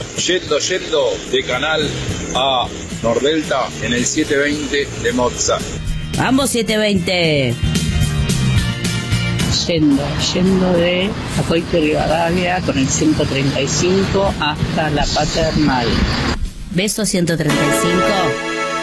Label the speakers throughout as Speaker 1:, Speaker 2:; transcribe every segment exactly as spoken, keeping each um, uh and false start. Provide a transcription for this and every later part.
Speaker 1: yendo, yendo de Canal a Nordelta en el setecientos veinte de Mozart.
Speaker 2: Vamos, setecientos veinte.
Speaker 3: Yendo, yendo de Acoite Rivadavia con el ciento treinta y cinco hasta la Paternal.
Speaker 2: Beso ciento treinta y cinco.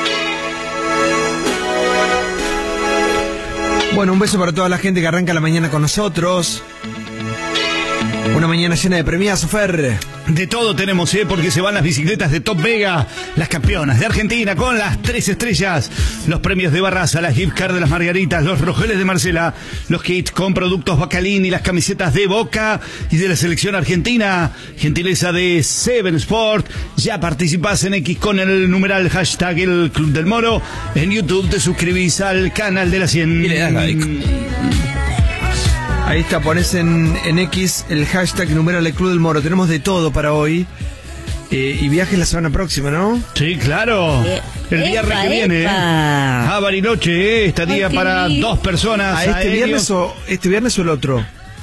Speaker 4: Bueno, un beso para toda la gente que arranca la mañana con nosotros. Una mañana llena de premiazos, Fer.
Speaker 5: De todo tenemos, ¿eh? Porque se van las bicicletas de Top Vega, las campeonas de Argentina con las tres estrellas, los premios de Barraza, las gift card de las Margaritas, los rojeles de Marcela, los kits con productos Bacalini, las camisetas de Boca y de la selección argentina, gentileza de Seven Sport. Ya participás en X con el numeral hashtag el Club del Moro. En YouTube te suscribís al canal de la cien.
Speaker 6: Y le das like.
Speaker 4: Ahí está, pones en, en X el hashtag numeral el Club del Moro. Tenemos de todo para hoy. Eh, y viajes la semana próxima, ¿no?
Speaker 5: Sí, claro.
Speaker 2: Eh,
Speaker 5: el viernes
Speaker 2: epa,
Speaker 5: que viene,
Speaker 2: epa.
Speaker 5: a Bariloche, ¿eh? Estadía
Speaker 2: Ay,
Speaker 5: para
Speaker 2: lindo.
Speaker 5: dos personas.
Speaker 4: ¿A este
Speaker 5: aéreos.
Speaker 4: viernes o este viernes o el otro?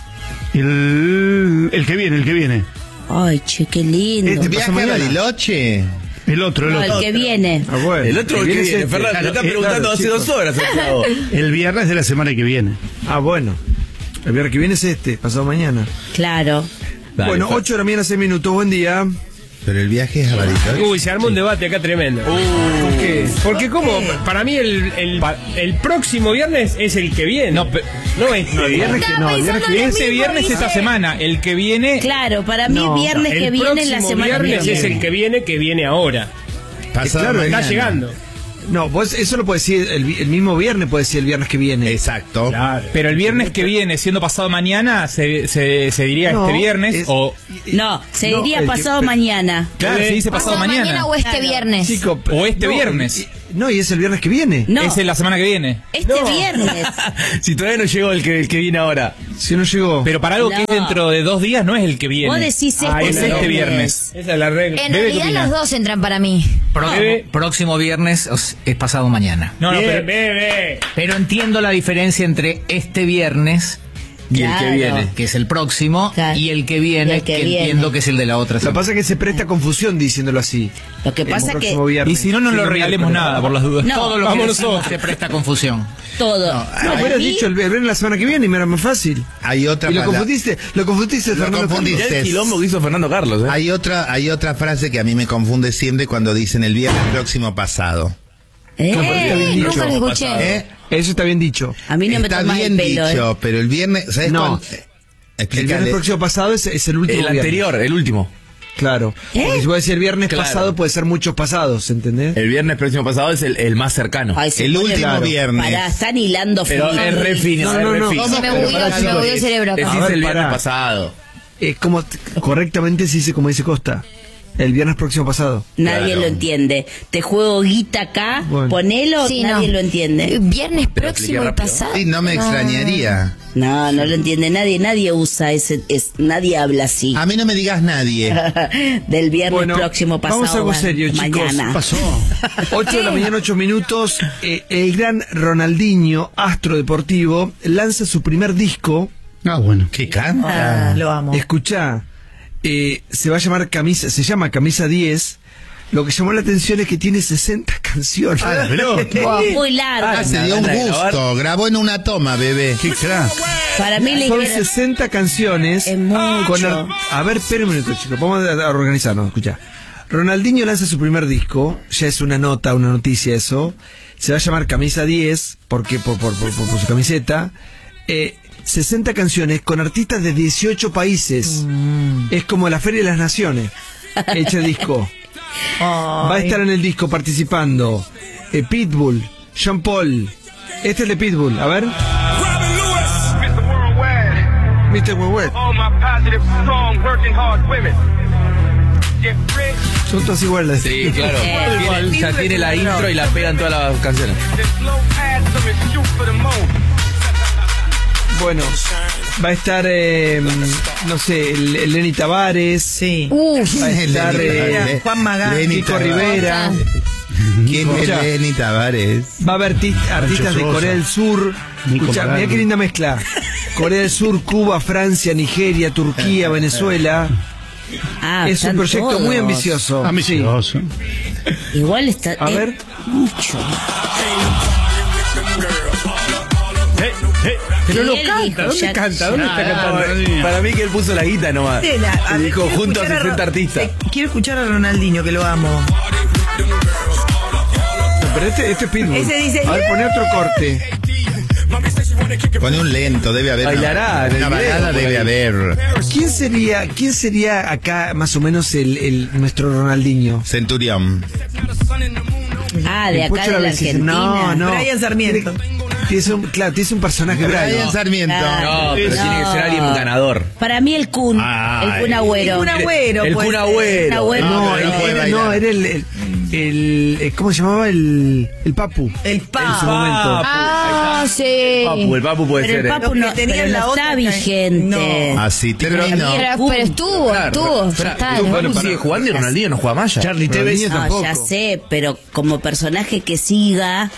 Speaker 5: El, el que viene, el que viene.
Speaker 2: Ay, che, qué lindo.
Speaker 4: Este
Speaker 7: ¿Viaje a Bariloche?
Speaker 5: El otro, el
Speaker 2: No,
Speaker 5: otro.
Speaker 2: el que viene.
Speaker 4: Ah, bueno.
Speaker 6: El otro que viene,
Speaker 4: este.
Speaker 6: Fernando,
Speaker 5: Claro,
Speaker 6: te está
Speaker 5: eh,
Speaker 6: preguntando
Speaker 4: claro,
Speaker 6: hace
Speaker 4: chicos.
Speaker 6: dos horas, Santiago.
Speaker 5: El viernes de la semana que viene.
Speaker 4: Ah, bueno. El viernes que viene es este, pasado mañana.
Speaker 2: Claro.
Speaker 6: Dale,
Speaker 4: bueno,
Speaker 6: Fer.
Speaker 4: ocho de la mañana, seis minutos. Buen día.
Speaker 7: Pero el viaje es a Bariloche.
Speaker 8: Uy, se armó un debate acá tremendo.
Speaker 4: ¿Por qué?
Speaker 8: Porque como, para mí el, el, el próximo viernes es el que viene.
Speaker 9: No, pe-
Speaker 8: no este
Speaker 4: El viernes que no, el viernes que viene.
Speaker 9: Ese viernes esta semana, el que viene.
Speaker 2: Claro, para mí
Speaker 4: No,
Speaker 2: viernes
Speaker 8: el
Speaker 2: que viene es la
Speaker 8: próximo
Speaker 2: semana que
Speaker 8: viernes
Speaker 2: viene.
Speaker 8: es el que viene, que viene ahora.
Speaker 7: Pasado
Speaker 4: claro,
Speaker 8: Está
Speaker 7: mañana.
Speaker 8: llegando.
Speaker 4: No, vos eso lo puedes decir el, vi- el mismo viernes, puedes decir el viernes que viene.
Speaker 7: Exacto.
Speaker 8: Claro.
Speaker 9: Pero el viernes que viene, siendo pasado mañana, se, se, se diría
Speaker 4: No,
Speaker 9: este viernes.
Speaker 4: es-
Speaker 9: O.
Speaker 2: No, se
Speaker 4: No,
Speaker 2: diría
Speaker 4: el que-
Speaker 2: pasado
Speaker 4: pe-
Speaker 2: mañana.
Speaker 9: Claro, se dice pasado, mañana.
Speaker 10: o este
Speaker 2: Claro.
Speaker 10: viernes.
Speaker 4: Chico,
Speaker 9: O este
Speaker 4: no,
Speaker 9: viernes.
Speaker 4: y- No, y es el viernes que viene.
Speaker 2: No,
Speaker 9: Es la semana que viene.
Speaker 2: este viernes.
Speaker 6: Si todavía no llegó el que, el que viene ahora.
Speaker 4: Si no llegó.
Speaker 9: Pero para algo
Speaker 2: No.
Speaker 9: que es dentro de dos días no es el que viene.
Speaker 2: Vos decís este
Speaker 9: Ah, es este
Speaker 2: viernes.
Speaker 9: viernes.
Speaker 8: Esa es la regla.
Speaker 10: En
Speaker 9: Bebe, ¿qué
Speaker 10: realidad
Speaker 9: opina?
Speaker 10: los dos entran para mí.
Speaker 11: Pro-
Speaker 8: Bebe.
Speaker 11: próximo viernes os- es pasado mañana.
Speaker 9: No, no,
Speaker 8: Bien,
Speaker 9: pero,
Speaker 8: bebe.
Speaker 11: Pero entiendo la diferencia entre este viernes y el
Speaker 2: Claro.
Speaker 11: que viene, que es el próximo,
Speaker 2: Claro.
Speaker 11: y el que viene,
Speaker 2: Y el que
Speaker 11: que
Speaker 2: viene.
Speaker 11: entiendo que es el de la otra
Speaker 4: Lo que
Speaker 11: semana.
Speaker 4: pasa es que se presta confusión diciéndolo así.
Speaker 2: Lo que
Speaker 4: El
Speaker 2: pasa que
Speaker 4: próximo viernes.
Speaker 9: y si no, no
Speaker 4: Sí,
Speaker 9: lo
Speaker 4: no,
Speaker 9: regalemos
Speaker 4: miércoles.
Speaker 9: nada, por las dudas.
Speaker 2: No,
Speaker 11: Todo lo que
Speaker 8: Vamos
Speaker 11: decimos
Speaker 8: nosotros.
Speaker 11: se presta confusión.
Speaker 2: todo.
Speaker 4: No,
Speaker 2: Para
Speaker 4: hubieras
Speaker 2: mí,
Speaker 4: dicho el viernes la semana que viene y me era más fácil.
Speaker 7: Hay otra
Speaker 4: Y lo
Speaker 7: palabra-
Speaker 4: confundiste, lo confundiste,
Speaker 7: Lo
Speaker 4: Fernando.
Speaker 7: confundiste.
Speaker 6: Mirá el quilombo que hizo Fernando Carlos, ¿eh?
Speaker 7: Hay otra, hay otra frase que a mí me confunde siempre cuando dicen el viernes próximo pasado.
Speaker 2: ¿eh?
Speaker 4: No, porque está bien
Speaker 10: Eh,
Speaker 4: dicho.
Speaker 10: nunca lo escuché.
Speaker 7: ¿Eh?
Speaker 4: Eso está bien dicho.
Speaker 2: A mí no me
Speaker 7: Está
Speaker 2: tomas
Speaker 7: bien
Speaker 2: el pelo.
Speaker 7: dicho,
Speaker 2: ¿eh?
Speaker 7: pero el viernes, ¿sabes
Speaker 4: No.
Speaker 7: cuál? Eh,
Speaker 4: El viernes
Speaker 7: Explícale.
Speaker 4: próximo pasado es, es el último
Speaker 6: El
Speaker 4: viernes.
Speaker 6: anterior, el último.
Speaker 4: Claro.
Speaker 2: ¿Eh?
Speaker 4: Porque si voy a decir el viernes
Speaker 6: Claro.
Speaker 4: pasado, puede ser muchos pasados, ¿entendés?
Speaker 6: El viernes próximo pasado es el, el más cercano.
Speaker 2: Ay, se
Speaker 7: El
Speaker 2: pone-
Speaker 7: último
Speaker 4: claro.
Speaker 7: viernes.
Speaker 2: Pará, están hilando
Speaker 6: Pero
Speaker 2: fino.
Speaker 6: es re fino,
Speaker 4: No, no,
Speaker 6: es re
Speaker 4: no.
Speaker 6: fino.
Speaker 7: ¿Cómo?
Speaker 10: Se me
Speaker 7: Pero
Speaker 10: bugueó,
Speaker 7: pará,
Speaker 10: se me
Speaker 7: chicos,
Speaker 10: bugueó el cerebro acá.
Speaker 6: Decís
Speaker 4: A ver,
Speaker 6: el viernes
Speaker 4: pará.
Speaker 6: pasado.
Speaker 4: Es como t- correctamente se dice como dice Costa. El viernes próximo pasado.
Speaker 2: Nadie
Speaker 6: Claro.
Speaker 2: lo entiende. Te juego guita acá,
Speaker 4: Bueno.
Speaker 2: ponelo,
Speaker 10: Sí,
Speaker 2: nadie
Speaker 10: no.
Speaker 2: lo entiende.
Speaker 10: Viernes
Speaker 6: Pero
Speaker 10: próximo
Speaker 6: expliqué
Speaker 10: y
Speaker 6: rápido.
Speaker 10: pasado.
Speaker 7: Sí, no me extrañaría.
Speaker 2: No, no lo entiende nadie. Nadie usa ese, es, nadie habla así.
Speaker 7: A mí no me digas nadie.
Speaker 2: Del viernes
Speaker 4: Bueno,
Speaker 2: próximo pasado.
Speaker 4: vamos a algo
Speaker 2: a
Speaker 4: serio, chicos.
Speaker 2: mañana.
Speaker 4: Pasó. ocho de la mañana, ocho minutos. Eh, el gran Ronaldinho, astro deportivo, lanza su primer disco.
Speaker 5: Ah, bueno.
Speaker 7: ¿Qué canta?
Speaker 10: Lo amo.
Speaker 4: Escuchá, eh, se va a llamar Camisa, se llama Camisa diez. Lo que llamó la atención es que tiene sesenta canciones.
Speaker 7: Ah, pero-
Speaker 2: Wow, muy largo.
Speaker 7: Ah, se dio un
Speaker 6: Ganas de grabar.
Speaker 7: gusto. Grabó en una toma, bebé.
Speaker 5: Qué crack.
Speaker 2: Para mí le
Speaker 4: Son
Speaker 2: dijeron-
Speaker 4: sesenta canciones.
Speaker 2: Es mucho.
Speaker 4: con ar- A ver, espera un minuto, chicos. Vamos a, a organizarnos. Escucha. Ronaldinho lanza su primer disco. Ya es una nota, una noticia eso. Se va a llamar Camisa diez, porque por, por, por, por- por su camiseta. Eh, sesenta canciones con artistas de dieciocho países. Es como la Feria de las Naciones. Hecha disco. Va a estar en el disco participando eh, Pitbull, Sean Paul. Este es de Pitbull, a ver. mister Worldwide. Son todas iguales.
Speaker 6: Sí, claro.
Speaker 2: Eh,
Speaker 6: Tiene- ya tiene la intro y la pegan todas las canciones.
Speaker 4: Bueno, va a estar, eh, no sé, el, el Lenny Tavares.
Speaker 10: Sí.
Speaker 7: Uf,
Speaker 4: Va a estar
Speaker 7: Lenny
Speaker 4: eh,
Speaker 7: Tavares.
Speaker 10: Juan Magán.
Speaker 7: Lenny
Speaker 4: Kiko
Speaker 7: Tavares.
Speaker 4: Rivera.
Speaker 7: ¿Quién es
Speaker 4: Escuchá.
Speaker 7: Lenny Tavares?
Speaker 4: Va a haber arti- artistas de
Speaker 5: Sosa.
Speaker 4: Corea del Sur.
Speaker 5: Nico
Speaker 4: Escuchá,
Speaker 5: Morales.
Speaker 4: mirá qué linda mezcla. Corea del Sur, Cuba, Francia, Nigeria, Turquía, Venezuela.
Speaker 2: Ah,
Speaker 4: es un
Speaker 2: están
Speaker 4: proyecto
Speaker 2: todos.
Speaker 4: muy ambicioso.
Speaker 5: Ambicioso.
Speaker 2: Igual está.
Speaker 4: A
Speaker 2: eh,
Speaker 4: ver.
Speaker 2: Mucho.
Speaker 9: Eh, eh, pero
Speaker 2: Y
Speaker 9: no
Speaker 2: él
Speaker 9: canta,
Speaker 2: dijo,
Speaker 9: ¿dónde
Speaker 2: ya-
Speaker 9: canta? ¿Dónde está cantando?
Speaker 6: Para mí que él puso la guita nomás.
Speaker 10: Tela, a
Speaker 6: Y
Speaker 10: ver,
Speaker 6: dijo,
Speaker 10: quiero
Speaker 6: juntos
Speaker 10: escuchar a
Speaker 6: sesenta
Speaker 10: Ro-
Speaker 6: artistas.
Speaker 10: eh, Quiero escuchar a Ronaldinho, que lo amo.
Speaker 4: Pero este, este es Pitbull.
Speaker 10: Ese dice,
Speaker 4: A ver, poné otro corte.
Speaker 7: Pone un lento, debe haber.
Speaker 6: Bailará,
Speaker 7: Una, una
Speaker 6: en el
Speaker 7: balada
Speaker 6: video,
Speaker 7: debe haber.
Speaker 4: ¿Quién sería, quién sería acá más o menos el, el nuestro Ronaldinho?
Speaker 7: Centurión.
Speaker 2: Ah, de
Speaker 4: El
Speaker 2: acá
Speaker 4: Pocho
Speaker 2: de la
Speaker 4: la Bessi-
Speaker 2: Argentina.
Speaker 4: No, no.
Speaker 10: Brian Sarmiento.
Speaker 4: Tienes un, claro, tienes un personaje
Speaker 7: Brian
Speaker 4: Brian.
Speaker 7: Sarmiento.
Speaker 2: Claro.
Speaker 6: No, pero
Speaker 2: No.
Speaker 6: tiene que ser alguien ganador.
Speaker 2: Para mí el Kun,
Speaker 5: Ay.
Speaker 2: el Kun Agüero.
Speaker 10: El Kun Agüero,
Speaker 6: El
Speaker 10: puede
Speaker 6: Kun
Speaker 10: ser.
Speaker 6: Agüero.
Speaker 2: Kun Agüero.
Speaker 4: No,
Speaker 7: No,
Speaker 4: el-
Speaker 7: no puede
Speaker 4: era,
Speaker 7: bailar.
Speaker 4: no, era el, el, el- el- ¿cómo se llamaba? El, el Papu.
Speaker 10: El
Speaker 4: En su
Speaker 10: pa.
Speaker 4: momento.
Speaker 12: Ah, sí.
Speaker 6: Papu, el Papu puede
Speaker 2: Pero
Speaker 6: ser.
Speaker 2: el
Speaker 6: eh.
Speaker 2: Papu
Speaker 10: Los
Speaker 2: no,
Speaker 10: que tenían
Speaker 2: pero
Speaker 10: la
Speaker 2: no
Speaker 10: otra
Speaker 2: está
Speaker 10: ca-
Speaker 2: vigente.
Speaker 10: No.
Speaker 7: Así terminó.
Speaker 12: Pero, pero estuvo,
Speaker 6: Claro,
Speaker 12: estuvo.
Speaker 6: pero-
Speaker 12: ya
Speaker 6: pero-
Speaker 12: está,
Speaker 6: el
Speaker 12: ¿no?
Speaker 6: Papu sigue jugando y Ronaldinho no juega más ya.
Speaker 5: Charlie Tevez.
Speaker 4: Ronaldinho
Speaker 2: No,
Speaker 4: tampoco.
Speaker 2: ya sé, pero como personaje que siga,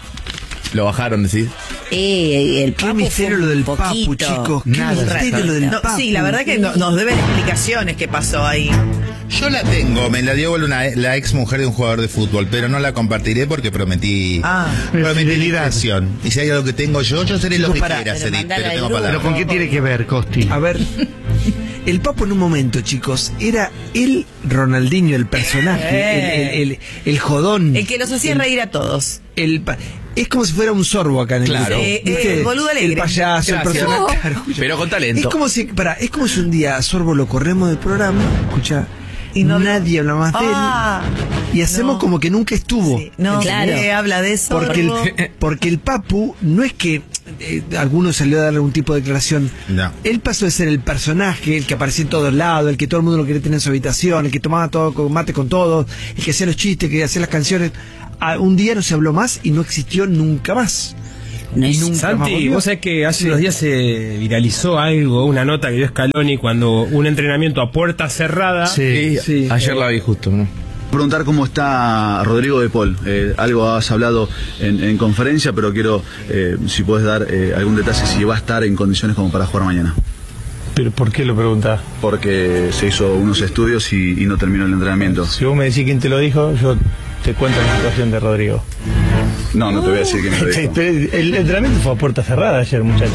Speaker 6: Lo bajaron, decís.
Speaker 2: eh, el
Speaker 4: Qué
Speaker 2: Papu
Speaker 4: misterio
Speaker 2: fue
Speaker 4: lo
Speaker 2: un
Speaker 4: del Papu,
Speaker 2: poquito.
Speaker 4: chicos. Qué
Speaker 5: Nada.
Speaker 4: misterio lo del
Speaker 10: No,
Speaker 4: Papu.
Speaker 10: sí, la verdad que no- nos deben explicaciones qué pasó ahí.
Speaker 7: Yo la tengo, me la dio una, la ex mujer de un jugador de fútbol, pero no la compartiré porque prometí,
Speaker 10: Ah.
Speaker 7: prometí
Speaker 5: Fidelidad.
Speaker 7: discreción. Y si hay algo que tengo yo, yo seré lo
Speaker 4: Chicos,
Speaker 7: que
Speaker 4: pará.
Speaker 7: quiera,
Speaker 2: Pero
Speaker 7: Edith,
Speaker 2: mandala
Speaker 7: pero
Speaker 2: al
Speaker 7: tengo
Speaker 2: grupo.
Speaker 7: palabras.
Speaker 5: ¿Pero con qué tiene que ver, Costi?
Speaker 4: A ver, el Papu en un momento, chicos, era el Ronaldinho, el personaje,
Speaker 10: Eh.
Speaker 4: el, el, el, el jodón.
Speaker 10: El que los hacía
Speaker 4: el-
Speaker 10: reír a todos.
Speaker 4: el pa- es como si fuera un sorbo acá en el
Speaker 6: Claro.
Speaker 4: grupo.
Speaker 10: Eh,
Speaker 4: ¿Viste?
Speaker 10: eh, el boludo alegre.
Speaker 4: El payaso, el
Speaker 6: Gracias.
Speaker 4: personaje.
Speaker 12: No.
Speaker 4: Claro, escucha.
Speaker 6: Pero con talento.
Speaker 4: Es como si, pará, es como si un día a Sorbo lo corremos del programa, escucha,
Speaker 10: Y
Speaker 4: y
Speaker 10: no-
Speaker 4: nadie habla más de él.
Speaker 10: Ah.
Speaker 4: Y hacemos
Speaker 10: No.
Speaker 4: como que nunca estuvo.
Speaker 10: Sí, no,
Speaker 2: Claro.
Speaker 10: eh, habla de eso.
Speaker 4: Porque el, porque el Papu no es que eh, alguno salió a darle algún tipo de declaración.
Speaker 7: No.
Speaker 4: Él pasó de ser el personaje, el que aparecía en todos lados, el que todo el mundo lo quería tener en su habitación, el que tomaba todo con mate con todos, el que hacía los chistes, que hacía las canciones. A- un día no se habló más y no existió nunca más.
Speaker 2: No es-
Speaker 4: Nunca más
Speaker 8: Santi,
Speaker 4: volvió.
Speaker 8: vos sabés que hace
Speaker 4: Sí.
Speaker 8: unos días se viralizó algo, una nota que dio Scaloni cuando un entrenamiento a puerta cerrada.
Speaker 6: Sí,
Speaker 4: Sí.
Speaker 6: ayer la vi justo, ¿no?
Speaker 13: Preguntar cómo está Rodrigo de Paul. Eh, algo has hablado en, en conferencia, pero quiero, eh, si puedes dar eh, algún detalle, si va a estar en condiciones como para jugar mañana.
Speaker 14: ¿Pero por qué lo preguntás?
Speaker 13: Porque se hizo unos estudios y, y no terminó el entrenamiento.
Speaker 14: Si vos me decís quién te lo dijo, yo te cuento la situación de Rodrigo.
Speaker 13: No, no te voy a decir quién me lo dijo.
Speaker 14: El entrenamiento fue a puerta cerrada ayer, muchachos.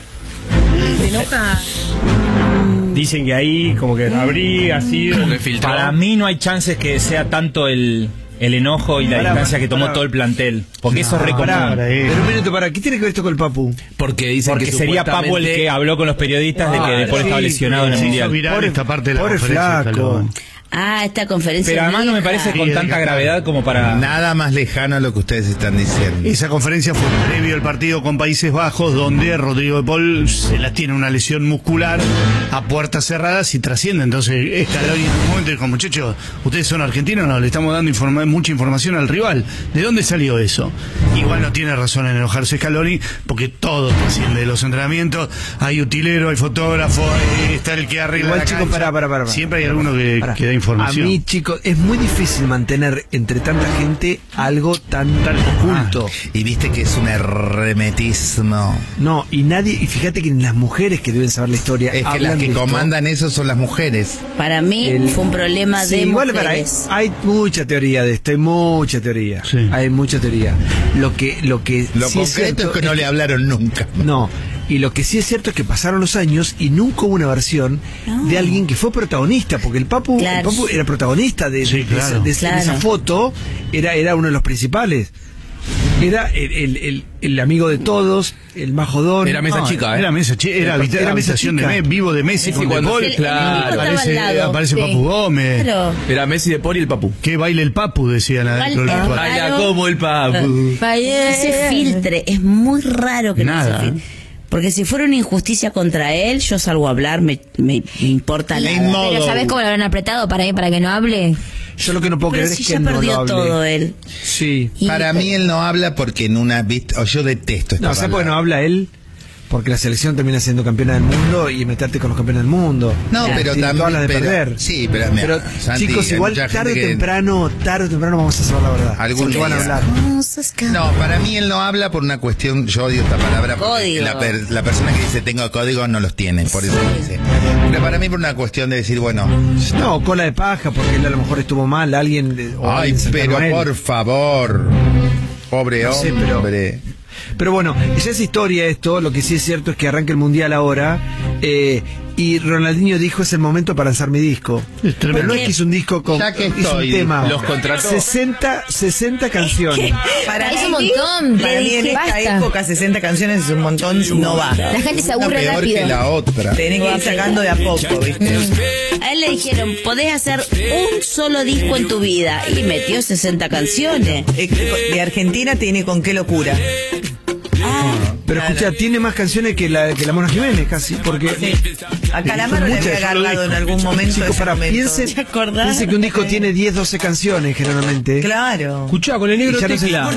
Speaker 10: ¿Te enoja?
Speaker 8: Dicen que ahí como que habría sido.
Speaker 6: Como que filtró.
Speaker 9: Para mí no hay chances que sea tanto el, el enojo y la
Speaker 4: Pará,
Speaker 9: distancia que tomó
Speaker 4: pará.
Speaker 9: todo el plantel. Porque eso es re
Speaker 4: Pará,
Speaker 9: común.
Speaker 4: pero un minuto, para, ¿qué tiene que ver esto con el Papu?
Speaker 6: Porque dicen
Speaker 9: Porque
Speaker 6: que
Speaker 9: sería Papu el que habló con los periodistas de que
Speaker 4: Ah,
Speaker 9: De Paul
Speaker 4: sí,
Speaker 9: estaba lesionado en el
Speaker 5: Se hizo
Speaker 9: mundial.
Speaker 5: viral
Speaker 4: Pobre-
Speaker 5: esta parte de la
Speaker 4: pobre
Speaker 5: conferencia de
Speaker 4: flaco.
Speaker 5: Scaloni.
Speaker 2: Ah, esta conferencia.
Speaker 9: Pero además no me
Speaker 2: vieja.
Speaker 9: parece con
Speaker 5: Sí,
Speaker 9: tanta
Speaker 5: de
Speaker 9: gravedad como para.
Speaker 7: Nada más lejano a lo que ustedes están diciendo.
Speaker 5: Esa conferencia fue previo al partido con Países Bajos, donde Rodrigo de Paul se la tiene una lesión muscular a puertas cerradas y trasciende. Entonces, Scaloni en un momento dijo, muchachos, ustedes son argentinos, no, le estamos dando informa- mucha información al rival. ¿De dónde salió eso? Igual no tiene razón en enojarse Scaloni, porque todo trasciende de los entrenamientos. Hay utilero, hay fotógrafo, hay- está el que arregla
Speaker 4: Igual,
Speaker 5: la
Speaker 4: chicos,
Speaker 5: cancha.
Speaker 4: pará, pará, pará, pará.
Speaker 5: Siempre hay alguno que,
Speaker 4: Pará.
Speaker 5: que da información.
Speaker 4: A mí, chicos, es muy difícil mantener entre tanta gente algo tan, tan oculto.
Speaker 7: Y viste que es un hermetismo.
Speaker 4: No, y nadie, y fíjate que ni las mujeres que deben saber la historia
Speaker 7: Es que
Speaker 4: hablan
Speaker 7: las
Speaker 4: de
Speaker 7: que
Speaker 4: esto.
Speaker 7: comandan eso son las mujeres.
Speaker 2: Para mí
Speaker 4: El-
Speaker 2: fue un problema
Speaker 4: Sí,
Speaker 2: de
Speaker 4: igual, pará, hay,
Speaker 2: mujeres.
Speaker 4: hay mucha teoría de esto, hay mucha teoría.
Speaker 5: Sí.
Speaker 4: Hay mucha teoría. Lo que, lo que
Speaker 7: Lo
Speaker 4: sí es
Speaker 7: concreto
Speaker 4: cierto
Speaker 7: es que no le hablaron nunca.
Speaker 4: No, y lo que sí es cierto es que pasaron los años y nunca hubo una versión
Speaker 2: No.
Speaker 4: de alguien que fue protagonista, porque el Papu,
Speaker 2: Claro.
Speaker 4: el Papu era protagonista de,
Speaker 5: Sí,
Speaker 4: de- de
Speaker 5: claro.
Speaker 4: esa, de esa- de esa
Speaker 2: Claro.
Speaker 4: foto, era, era uno de los principales. Era el, el, el- el amigo de todos, el más jodón.
Speaker 6: Era mesa
Speaker 4: No,
Speaker 6: chica, ¿eh?
Speaker 5: Era mesa, chi- era,
Speaker 4: Era
Speaker 5: habita-
Speaker 4: mesa
Speaker 5: habitación de
Speaker 4: chica.
Speaker 5: Me- vivo de Messi
Speaker 6: Messi
Speaker 5: con De
Speaker 6: cuando
Speaker 5: Paul.
Speaker 6: se- claro.
Speaker 2: estaba
Speaker 5: Aparece,
Speaker 2: al lado.
Speaker 5: aparece
Speaker 2: Sí.
Speaker 5: Papu Gómez.
Speaker 2: Claro.
Speaker 6: Era Messi de Paul y el Papu.
Speaker 5: Que baile el Papu, decían adentro del
Speaker 2: Igual,
Speaker 5: ritual.
Speaker 2: Claro.
Speaker 6: Baila como el Papu.
Speaker 2: No se filtre, es muy raro que
Speaker 5: Nada.
Speaker 2: no se filtre. Porque si fuera una injusticia contra él, yo salgo a hablar, me, me, me importa nada.
Speaker 12: Pero ¿sabés cómo lo habrán apretado para ahí, para que no hable?
Speaker 4: Yo lo que no puedo
Speaker 2: Pero
Speaker 4: creer
Speaker 2: si
Speaker 4: es que
Speaker 2: ya
Speaker 4: no
Speaker 2: perdió
Speaker 4: lo hable.
Speaker 2: todo él.
Speaker 4: Sí.
Speaker 2: Y-
Speaker 7: Para mí él no habla porque en una... vist- o yo detesto esta
Speaker 4: No, ¿sabes por qué
Speaker 7: palabra.
Speaker 4: no habla él? Porque la selección termina siendo campeona del mundo y meterte con los campeones del mundo.
Speaker 7: No,
Speaker 4: Tiene
Speaker 7: pero también.
Speaker 4: todas las de
Speaker 7: pero-
Speaker 4: perder.
Speaker 7: Sí, pero, mira,
Speaker 4: Pero,
Speaker 7: Santi,
Speaker 4: chicos,
Speaker 7: hay
Speaker 4: igual
Speaker 7: mucha
Speaker 4: tarde o
Speaker 7: gente que-
Speaker 4: temprano, tarde o temprano vamos a saber la verdad.
Speaker 7: Algún
Speaker 4: Porque van a
Speaker 7: día.
Speaker 4: hablar.
Speaker 7: No, para mí él no habla por una cuestión, yo odio esta palabra, porque
Speaker 2: Código.
Speaker 7: la, per- la persona que dice tengo código no los tiene, por eso lo dice. Pero para mí por una cuestión de decir, bueno,
Speaker 4: No, cola de paja, porque él a lo mejor estuvo mal, alguien... de- o
Speaker 7: ay,
Speaker 4: alguien cercano
Speaker 7: pero
Speaker 4: a él.
Speaker 7: por favor, pobre
Speaker 4: No sé, pero-
Speaker 7: hombre.
Speaker 4: Pero bueno, ya es historia esto, lo que sí es cierto es que arranca el Mundial ahora, eh, y Ronaldinho dijo es el momento para lanzar mi disco. Pero no es que hizo un disco con...
Speaker 7: Ya que
Speaker 4: hizo
Speaker 7: estoy,
Speaker 4: un tema.
Speaker 6: los contrató.
Speaker 4: sesenta, sesenta canciones.
Speaker 10: Para
Speaker 12: Es
Speaker 10: mí-
Speaker 12: un montón.
Speaker 10: Para mí en esta
Speaker 12: Basta.
Speaker 10: época sesenta canciones es un montón, no va.
Speaker 12: La gente se
Speaker 7: Una
Speaker 12: aburre
Speaker 7: peor
Speaker 12: rápido.
Speaker 7: que la otra.
Speaker 10: Tenés que ir sacando de a poco, ¿viste?
Speaker 2: A él le dijeron, podés hacer un solo disco en tu vida. Y metió sesenta canciones.
Speaker 10: Eh, De Argentina tiene con qué locura.
Speaker 4: Pero escucha, tiene más canciones que la, que la Mona Jiménez casi, porque...
Speaker 10: A Calamaro le había agarrado en algún momento.
Speaker 4: Chicos,
Speaker 10: ese
Speaker 4: para,
Speaker 10: momento.
Speaker 4: piensen, piensen que un disco tiene diez, doce canciones generalmente.
Speaker 10: Claro.
Speaker 8: Escuchá, con el negro
Speaker 4: Y ya no se-
Speaker 8: tecla.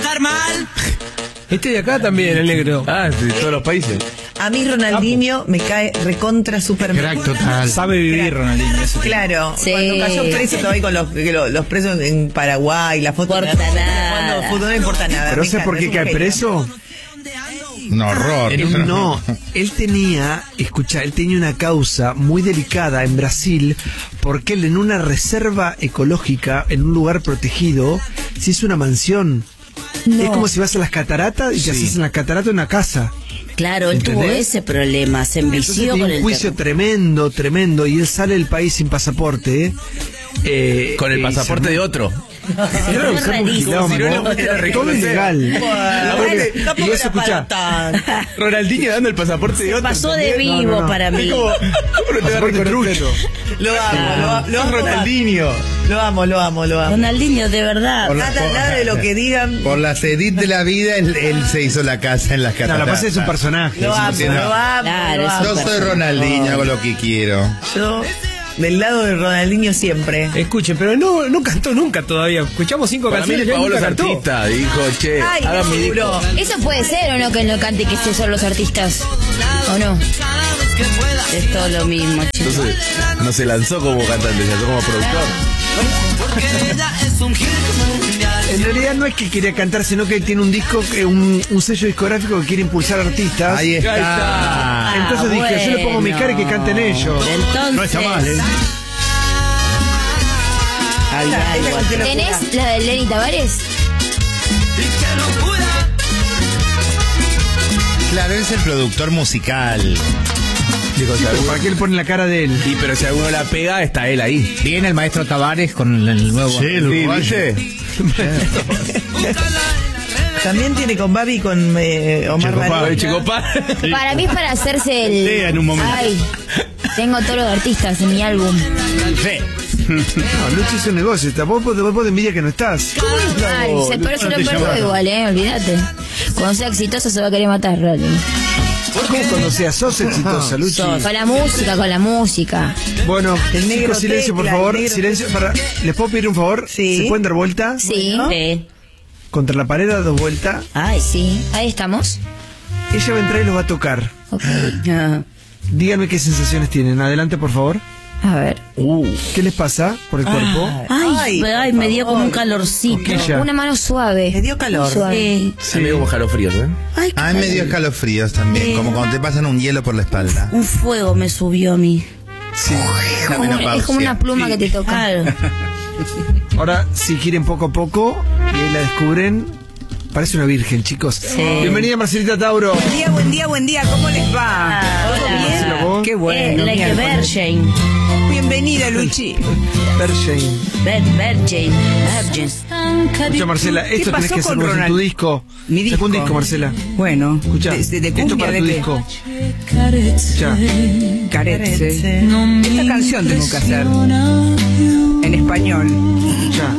Speaker 8: Este de acá también, el negro.
Speaker 6: Ah, de todos los países.
Speaker 10: A mí Ronaldinho me cae recontra super
Speaker 9: Crack total. Sabe vivir, Ronaldinho. ese tipo.
Speaker 10: Claro,
Speaker 2: Sí.
Speaker 10: cuando cayó preso todavía con los, que lo- los presos en Paraguay, la foto
Speaker 2: No importa nada.
Speaker 10: jugando fútbol, no importa nada.
Speaker 4: Pero
Speaker 10: me
Speaker 4: ¿sabes por
Speaker 10: encanta,
Speaker 4: qué
Speaker 10: es un
Speaker 4: cae
Speaker 10: genio.
Speaker 4: preso?
Speaker 7: Un horror.
Speaker 4: No, él tenía, escucha, él tenía una causa muy delicada en Brasil porque él en una reserva ecológica, en un lugar protegido, se hizo una mansión. Es como si vas a las cataratas y te haces en las cataratas una casa.
Speaker 2: Claro, él tuvo
Speaker 4: ¿Entendés?
Speaker 2: ese problema. Se
Speaker 4: Entonces
Speaker 2: envició
Speaker 4: tiene
Speaker 2: con
Speaker 4: un
Speaker 2: el
Speaker 4: juicio
Speaker 2: terror.
Speaker 4: tremendo, tremendo, y él sale del país sin pasaporte. eh,
Speaker 6: Con el
Speaker 4: eh,
Speaker 6: pasaporte
Speaker 4: se-
Speaker 6: de otro.
Speaker 4: Claro,
Speaker 2: Es
Speaker 4: se armó un
Speaker 2: rarísimo.
Speaker 4: quilombo.
Speaker 6: Si no lo pudiera
Speaker 4: Todo
Speaker 6: reconocer.
Speaker 4: ilegal.
Speaker 10: Bueno,
Speaker 4: Y
Speaker 10: tampoco
Speaker 4: eso,
Speaker 10: era
Speaker 4: escucha,
Speaker 10: para tan-
Speaker 6: Ronaldinho dando el pasaporte de otro.
Speaker 2: Pasó de
Speaker 6: también.
Speaker 2: vivo
Speaker 4: no, no.
Speaker 2: para mí.
Speaker 6: ¿Cómo, cómo no te va a
Speaker 4: pasaporte
Speaker 6: reconocer?
Speaker 4: trucho.
Speaker 10: Lo amo, lo, amo, lo
Speaker 6: Sos
Speaker 10: amo.
Speaker 6: Ronaldinho.
Speaker 10: Lo amo, lo amo, lo amo.
Speaker 2: Ronaldinho, de verdad.
Speaker 7: Por la-
Speaker 10: Nada,
Speaker 7: por-
Speaker 10: nada de lo que digan.
Speaker 7: Por la sedit de la vida, él, él se hizo la casa en las
Speaker 4: No,
Speaker 7: cataratas.
Speaker 4: la pasa es un personaje.
Speaker 10: Lo amo,
Speaker 7: sí, no.
Speaker 10: lo amo,
Speaker 2: Claro,
Speaker 10: lo
Speaker 2: es
Speaker 10: amo.
Speaker 7: Yo soy Ronaldinho, hago lo que quiero.
Speaker 10: Yo, del lado de Ronaldinho siempre.
Speaker 8: Escuchen, pero no, no cantó nunca todavía. Escuchamos cinco
Speaker 6: Para mí
Speaker 8: canciones
Speaker 6: le
Speaker 8: y él
Speaker 6: pagó
Speaker 8: nunca
Speaker 6: los
Speaker 8: cantó.
Speaker 6: artistas. Dijo, che,
Speaker 10: Ay,
Speaker 6: hagan mi disco.
Speaker 10: seguro.
Speaker 12: Eso puede ser o no que no cante y que estos son los artistas. ¿O no?
Speaker 2: Es todo lo mismo, chicos.
Speaker 6: Entonces, no se lanzó como cantante, se lanzó como productor.
Speaker 4: En realidad no es que quería cantar, sino que él tiene un disco, que- un, un sello discográfico que quiere impulsar artistas.
Speaker 7: Ahí está.
Speaker 4: Entonces
Speaker 2: Ah,
Speaker 4: dije, yo le pongo mi cara y que canten ellos.
Speaker 2: Entonces,
Speaker 5: No está mal, ¿eh?
Speaker 2: hay algo aquí.
Speaker 12: ¿Tenés la de Lenny Tavares?
Speaker 7: Claro, él es el productor musical.
Speaker 6: Dijo, si
Speaker 4: Pero
Speaker 6: alguno-
Speaker 4: ¿para qué le ponen la cara de él?
Speaker 6: Y pero si alguno la pega, está él ahí.
Speaker 9: Viene el maestro Tavares con el nuevo.
Speaker 5: Sí, el
Speaker 6: Sí,
Speaker 5: uruguayo.
Speaker 6: ¿viste?
Speaker 10: También tiene con Babi y con eh, Omar
Speaker 5: Checopar,
Speaker 10: Marín.
Speaker 6: El chico pa.
Speaker 12: Para mí es para hacerse el...
Speaker 5: Sí, en un momento.
Speaker 12: Ay, tengo todos los artistas en mi álbum.
Speaker 4: No, Luchi es un negocio. Está, vos, vos, vos de envidia que no estás.
Speaker 12: Ay, se, pero se
Speaker 5: no
Speaker 12: lo
Speaker 5: te
Speaker 12: perdó
Speaker 5: llamaron.
Speaker 12: igual, eh, olvídate. Cuando sea exitoso se va a querer matar, Rolly.
Speaker 4: ¿Cómo cuando seas sos exitosa, Luchi?
Speaker 12: Con la música, con la música.
Speaker 4: Bueno,
Speaker 10: El negro
Speaker 4: chicos, silencio, por
Speaker 10: tecla,
Speaker 4: favor.
Speaker 10: el negro
Speaker 4: Silencio. Para, ¿les puedo pedir un favor?
Speaker 10: Sí.
Speaker 4: ¿Se pueden dar vuelta?
Speaker 12: Sí.
Speaker 2: Sí.
Speaker 4: Contra la pared, a dos vueltas.
Speaker 2: Ay,
Speaker 12: Sí, ahí estamos.
Speaker 4: Ella va a entrar y los va a tocar.
Speaker 12: Ok.
Speaker 2: Ah.
Speaker 4: Díganme qué sensaciones tienen. Adelante, por favor.
Speaker 12: A ver.
Speaker 4: Uh, ¿qué les pasa por el cuerpo?
Speaker 2: Ay,
Speaker 10: Ay,
Speaker 2: ay,
Speaker 10: por
Speaker 2: me dio como un calorcito.
Speaker 4: Coquilla.
Speaker 12: Una mano suave.
Speaker 10: Me dio calor.
Speaker 12: Muy suave.
Speaker 2: Sí.
Speaker 6: A mí como escalofríos, ¿eh?
Speaker 2: Ay, qué
Speaker 7: A mí me dio escalofríos también, como cuando te pasan un hielo por la espalda.
Speaker 2: un fuego me subió a mí.
Speaker 4: Sí.
Speaker 7: La
Speaker 12: Como- es
Speaker 7: menopausia.
Speaker 12: como una pluma que te toca.
Speaker 2: Claro.
Speaker 4: Ahora, si quieren poco a poco, y ahí la descubren, parece una virgen, chicos. Bienvenida, Marcelita Tauro.
Speaker 10: Buen día, buen día, buen día. ¿Cómo les va? ¿Todo
Speaker 2: hola.
Speaker 10: bien?
Speaker 4: Marcelo, ¿vos?
Speaker 10: Qué
Speaker 2: Eh,
Speaker 10: bueno.
Speaker 2: like a
Speaker 10: miércoles.
Speaker 2: virgin.
Speaker 10: Bienvenida, Luchi.
Speaker 4: Pershane.
Speaker 2: Ver- Virgin. Virgin.
Speaker 4: Escucha, Marcela, esto tenés
Speaker 10: pasó
Speaker 4: que hacer
Speaker 10: con
Speaker 4: vos en
Speaker 10: Ronald?
Speaker 4: tu disco.
Speaker 10: Mi
Speaker 4: Saca un
Speaker 10: disco.
Speaker 4: disco, Marcela.
Speaker 10: Bueno,
Speaker 4: Escucha,
Speaker 10: de, de, de
Speaker 4: esto
Speaker 10: cumbia,
Speaker 4: para
Speaker 10: ¿de
Speaker 4: tu
Speaker 10: qué?
Speaker 4: disco. Escucha.
Speaker 10: Carece. Esta canción tengo que hacer. En español.
Speaker 4: Escucha.